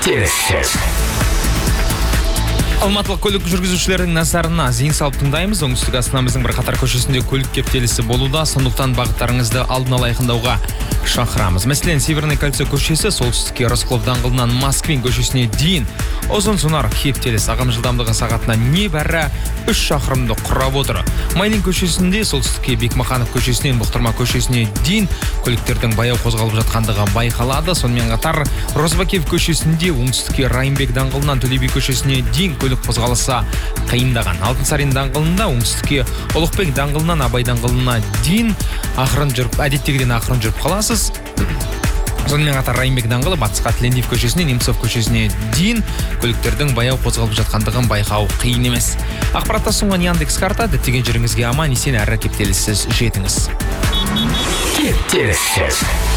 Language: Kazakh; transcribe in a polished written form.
кептеліс. Алматылық көлік жүргізушілердің назарына зейін салып тыңдаймыз. Оңтүстік астанамыздың бірқатар көшесінде көлік кептелісі болуда, сондықтан бағыттарыңызды алдын ала айқындауға шақырамыз. Мәселен, Северный кольцо көшесі солтүстікке Рысқұлов даңғылынан Москвин көшесіне дейін ұзын-сонар кептеліс. Ағым жылдамдығы сағатына небәрі 3 шақырымды құрап отыр. Майлин көшесінде солтүстікке Бекмаханов көшесінен Бұқтырма көшесіне дейін көліктердің баяу қозғалып жатқандығы байқалады. Сонымен қатар Розыбакиев көшесінде оңтүстікке Райымбек даңғылынан Төле би көшесіне дейін көлік қозғалысы қиындаған. Алтынсарин даңғылында оңтүстікке Ұлықбек даңғылынан Абай даңғылына дейін әдеттегіден ақырын жүріп қаласыз. Сонымен қатар Райымбек даңғылы батысқа Тілендиев көшесіне Немцов көшесіне дейін көліктердің баяу қозғалып жатқандығын байқау қиын емес. Ақпаратта ұсынған Яндекс карта діттеген жеріңізге аман есен әрі кептеліссіз жетіңіз. Кептеліс.